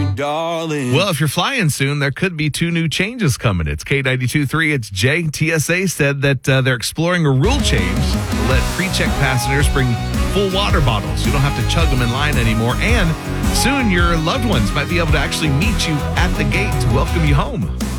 darling. Well, if you're flying soon, there could be 2 new changes coming. It's K92.3. It's Jay. TSA said that they're exploring a rule change to let pre-check passengers bring full water bottles. You don't have to chug them in line anymore. And soon your loved ones might be able to actually meet you at the gate to welcome you home.